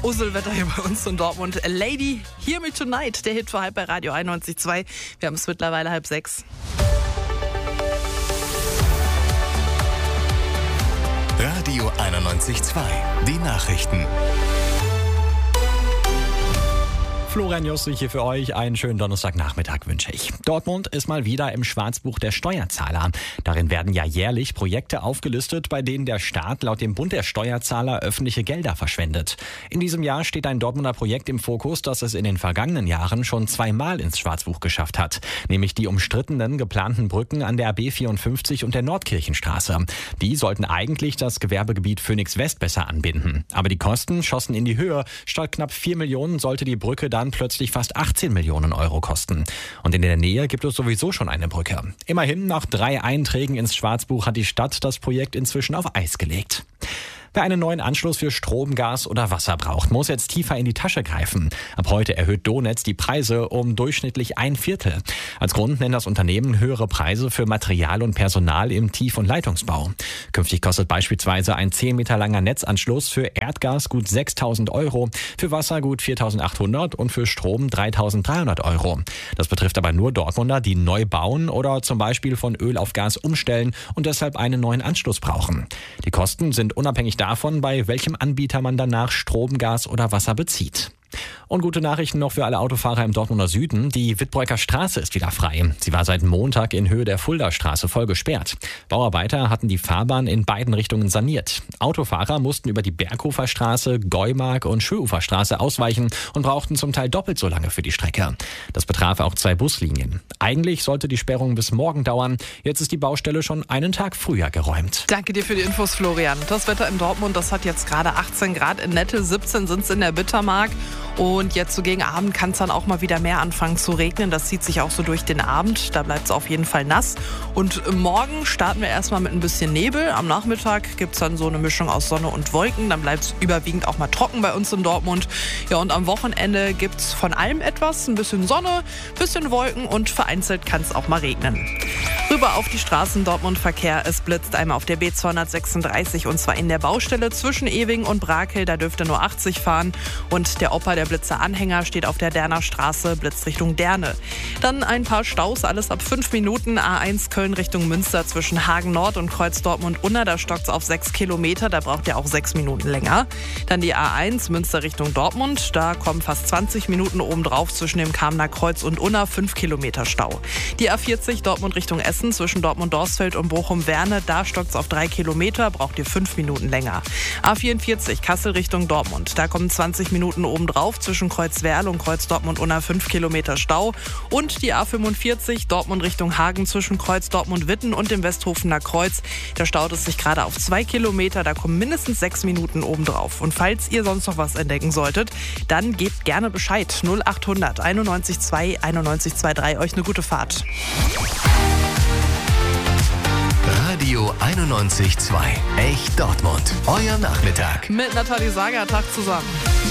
Uselwetter hier bei uns in Dortmund. Lady, Hear Me Tonight, der Hit für halb bei Radio 91.2. Wir haben es mittlerweile 5:30. Radio 91.2, die Nachrichten. Florian Jussig hier für euch. Einen schönen Donnerstagnachmittag wünsche ich. Dortmund ist mal wieder im Schwarzbuch der Steuerzahler. Darin werden ja jährlich Projekte aufgelistet, bei denen der Staat laut dem Bund der Steuerzahler öffentliche Gelder verschwendet. In diesem Jahr steht ein Dortmunder Projekt im Fokus, das es in den vergangenen Jahren schon zweimal ins Schwarzbuch geschafft hat. Nämlich die umstrittenen geplanten Brücken an der B54 und der Nordkirchenstraße. Die sollten eigentlich das Gewerbegebiet Phoenix West besser anbinden. Aber die Kosten schossen in die Höhe. Statt knapp 4 Millionen sollte die Brücke dann plötzlich fast 18 Millionen Euro kosten. Und in der Nähe gibt es sowieso schon eine Brücke. Immerhin, nach 3 Einträgen ins Schwarzbuch hat die Stadt das Projekt inzwischen auf Eis gelegt. Wer einen neuen Anschluss für Strom, Gas oder Wasser braucht, muss jetzt tiefer in die Tasche greifen. Ab heute erhöht Donetz die Preise um durchschnittlich 1/4. Als Grund nennt das Unternehmen höhere Preise für Material und Personal im Tief- und Leitungsbau. Künftig kostet beispielsweise ein 10 Meter langer Netzanschluss für Erdgas gut 6.000 Euro, für Wasser gut 4.800 und für Strom 3.300 Euro. Das betrifft aber nur Dortmunder, die neu bauen oder zum Beispiel von Öl auf Gas umstellen und deshalb einen neuen Anschluss brauchen. Die Kosten sind unabhängig davon, bei welchem Anbieter man danach Strom, Gas oder Wasser bezieht. Und gute Nachrichten noch für alle Autofahrer im Dortmunder Süden. Die Wittbreuker Straße ist wieder frei. Sie war seit Montag in Höhe der Fuldastraße voll gesperrt. Bauarbeiter hatten die Fahrbahn in beiden Richtungen saniert. Autofahrer mussten über die Berghofer Straße, Geumark und Schöuferstraße ausweichen und brauchten zum Teil doppelt so lange für die Strecke. Das betraf auch 2 Buslinien. Eigentlich sollte die Sperrung bis morgen dauern. Jetzt ist die Baustelle schon einen Tag früher geräumt. Danke dir für die Infos, Florian. Das Wetter in Dortmund, das hat jetzt gerade 18 Grad in Nette, 17 sind es in der Bittermark. Und jetzt so gegen Abend kann es dann auch mal wieder mehr anfangen zu regnen. Das zieht sich auch so durch den Abend. Da bleibt es auf jeden Fall nass. Und morgen starten wir erstmal mit ein bisschen Nebel. Am Nachmittag gibt es dann so eine Mischung aus Sonne und Wolken. Dann bleibt es überwiegend auch mal trocken bei uns in Dortmund. Ja, und am Wochenende gibt es von allem etwas. Ein bisschen Sonne, ein bisschen Wolken und vereinzelt kann es auch mal regnen. Rüber auf die Straßen Dortmund-Verkehr. Es blitzt einmal auf der B236 und zwar in der Baustelle zwischen Ewing und Brakel. Da dürfte nur 80 fahren. Und der Opa der Blitzer-Anhänger steht auf der Derner Straße, blitzt Richtung Derne. Dann ein paar Staus, alles ab 5 Minuten. A1 Köln Richtung Münster zwischen Hagen Nord und Kreuz Dortmund-Unna. Da stockt es auf 6 Kilometer, da braucht ihr auch 6 Minuten länger. Dann die A1 Münster Richtung Dortmund. Da kommen fast 20 Minuten obendrauf zwischen dem Kamener Kreuz und Unna, 5 Kilometer Stau. Die A40 Dortmund Richtung Essen zwischen Dortmund-Dorsfeld und Bochum-Werne. Da stockt es auf 3 Kilometer, braucht ihr 5 Minuten länger. A44 Kassel Richtung Dortmund. Da kommen 20 Minuten obendrauf zwischen Kreuzwerl und Kreuz Dortmund-Unna, 5 Kilometer Stau. Und die A45 Dortmund Richtung Hagen zwischen Kreuz Dortmund-Witten und dem Westhofener Kreuz. Da staut es sich gerade auf 2 Kilometer, da kommen mindestens 6 Minuten obendrauf. Und falls ihr sonst noch was entdecken solltet, dann gebt gerne Bescheid. 0800 91 2 91 23. Euch eine gute Fahrt. Radio 91.2, echt Dortmund. Euer Nachmittag. Mit Nathalie Sager, Tag zusammen.